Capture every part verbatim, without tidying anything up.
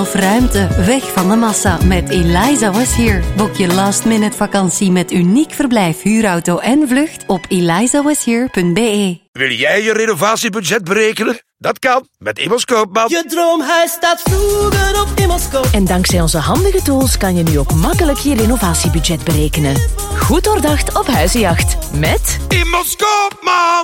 Of ruimte, weg van de massa met Eliza Was Here. Boek je last minute vakantie met uniek verblijf, huurauto en vlucht op eliza was here punt b e. Wil jij je renovatiebudget berekenen? Dat kan met Immers Koopman. Je droomhuis staat vroeger op Immers Koopman. En dankzij onze handige tools kan je nu ook makkelijk je renovatiebudget berekenen. Goed doordacht op huizenjacht met Immers Koopman.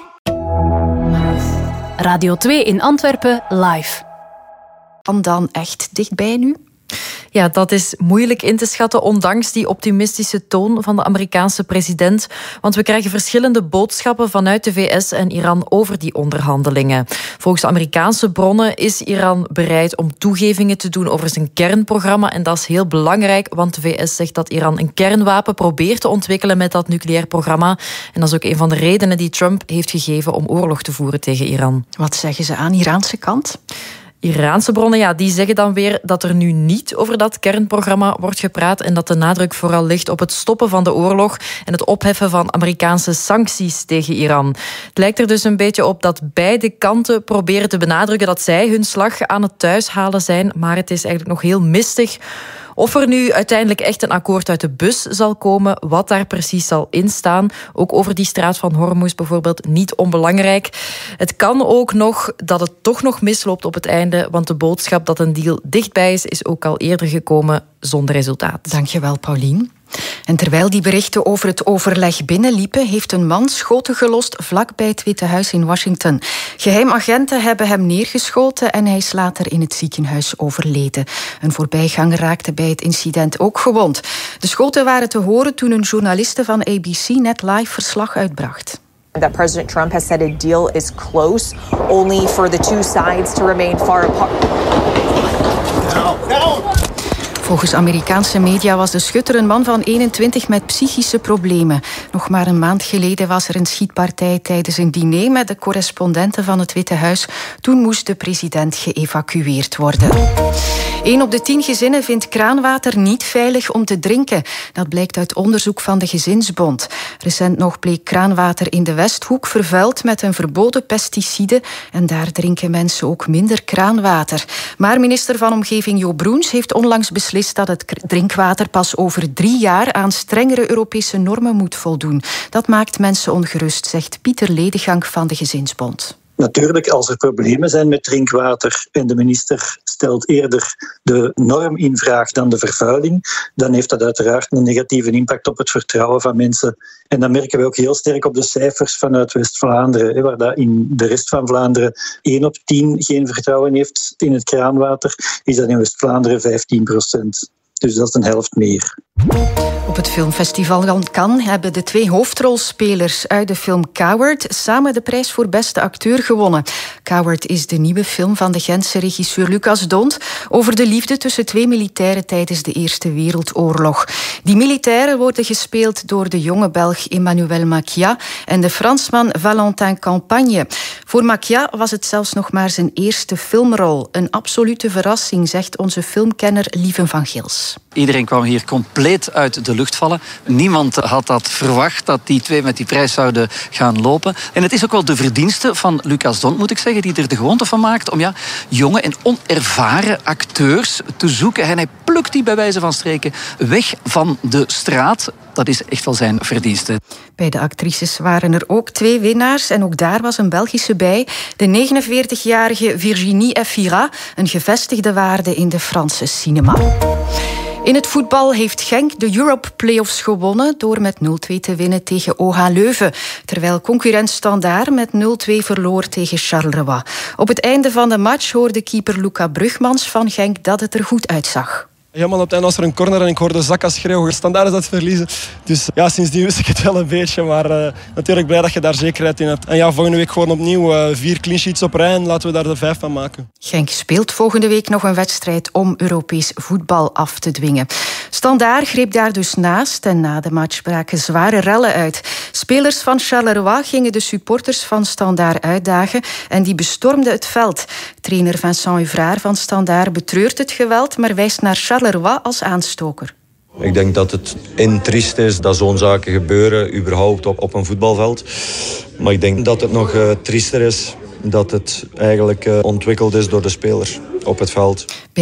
Radio twee in Antwerpen live. Kan dan echt dichtbij nu? Ja, dat is moeilijk in te schatten, ondanks die optimistische toon van de Amerikaanse president. Want we krijgen verschillende boodschappen vanuit de V S en Iran over die onderhandelingen. Volgens de Amerikaanse bronnen is Iran bereid om toegevingen te doen over zijn kernprogramma. En dat is heel belangrijk, want de V S zegt dat Iran een kernwapen probeert te ontwikkelen met dat nucleair programma. En dat is ook een van de redenen die Trump heeft gegeven om oorlog te voeren tegen Iran. Wat zeggen ze aan de Iraanse kant? Iraanse bronnen ja, die zeggen dan weer dat er nu niet over dat kernprogramma wordt gepraat en dat de nadruk vooral ligt op het stoppen van de oorlog en het opheffen van Amerikaanse sancties tegen Iran. Het lijkt er dus een beetje op dat beide kanten proberen te benadrukken dat zij hun slag aan het thuishalen zijn, maar het is eigenlijk nog heel mistig of er nu uiteindelijk echt een akkoord uit de bus zal komen, wat daar precies zal instaan. Ook over die straat van Hormuz bijvoorbeeld, niet onbelangrijk. Het kan ook nog dat het toch nog misloopt op het einde, want de boodschap dat een deal dichtbij is, is ook al eerder gekomen zonder resultaat. Dankjewel, Paulien. En terwijl die berichten over het overleg binnenliepen, heeft een man schoten gelost vlakbij het Witte Huis in Washington. Geheimagenten hebben hem neergeschoten en hij is later in het ziekenhuis overleden. Een voorbijganger raakte bij het incident ook gewond. De schoten waren te horen toen een journaliste van A B C net live verslag uitbracht. That President Trump has said a deal is close, only for the two sides to remain far apart. No, no. Volgens Amerikaanse media was de schutter een man van eenentwintig met psychische problemen. Nog maar een maand geleden was er een schietpartij tijdens een diner met de correspondenten van het Witte Huis. Toen moest de president geëvacueerd worden. Een op de tien gezinnen vindt kraanwater niet veilig om te drinken. Dat blijkt uit onderzoek van de Gezinsbond. Recent nog bleek kraanwater in de Westhoek vervuild met een verboden pesticide. En daar drinken mensen ook minder kraanwater. Maar minister van Omgeving Jo Broens heeft onlangs beslist dat het drinkwater pas over drie jaar aan strengere Europese normen moet voldoen. Dat maakt mensen ongerust, zegt Pieter Ledegang van de Gezinsbond. Natuurlijk, als er problemen zijn met drinkwater en de minister stelt eerder de norm in vraag dan de vervuiling, dan heeft dat uiteraard een negatieve impact op het vertrouwen van mensen. En dat merken we ook heel sterk op de cijfers vanuit West-Vlaanderen, waar dat in de rest van Vlaanderen één op tien geen vertrouwen heeft in het kraanwater, is dat in West-Vlaanderen vijftien procent. Dus dat is een helft meer. Op het filmfestival van Cannes hebben de twee hoofdrolspelers uit de film Coward samen de prijs voor beste acteur gewonnen. Coward is de nieuwe film van de Gentse regisseur Lucas D'Hondt over de liefde tussen twee militairen tijdens de Eerste Wereldoorlog. Die militairen worden gespeeld door de jonge Belg Emmanuel Maquia en de Fransman Valentin Campagne. Voor Maquia was het zelfs nog maar zijn eerste filmrol. Een absolute verrassing, zegt onze filmkenner Lieven van Gils. Iedereen kwam hier compleet uit de lucht vallen. Niemand had dat verwacht, dat die twee met die prijs zouden gaan lopen. En het is ook wel de verdienste van Lucas D'Hondt, moet ik zeggen, die er de gewoonte van maakt om ja, jonge en onervaren acteurs te zoeken. En hij plukt die bij wijze van spreken weg van de straat. Dat is echt wel zijn verdienste. Bij de actrices waren er ook twee winnaars en ook daar was een Belgische bij. De negenenveertigjarige Virginie Efira, een gevestigde waarde in de Franse cinema. In het voetbal heeft Genk de Europe Playoffs gewonnen door met nul twee te winnen tegen O H Leuven, terwijl concurrent Standaard met nul twee verloor tegen Charleroi. Op het einde van de match hoorde keeper Luca Brugmans van Genk dat het er goed uitzag. Helemaal op het einde was er een corner en ik hoorde Zakka schreeuwen. Standaard is dat verliezen. Dus ja, sindsdien wist ik het wel een beetje. Maar uh, natuurlijk blij dat je daar zekerheid in hebt. En ja, volgende week gewoon opnieuw uh, vier clean sheets op rij en laten we daar de vijf van maken. Genk speelt volgende week nog een wedstrijd om Europees voetbal af te dwingen. Standaard greep daar dus naast en na de match braken zware rellen uit. Spelers van Charleroi gingen de supporters van Standaard uitdagen en die bestormden het veld. Trainer Vincent Huvrard van Standaard betreurt het geweld, maar wijst naar Charleroi als aanstoker. Ik denk dat het in triest is dat zo'n zaken gebeuren, überhaupt op, op een voetbalveld. Maar ik denk dat het nog uh, triester is dat het eigenlijk uh, ontwikkeld is door de spelers op het veld.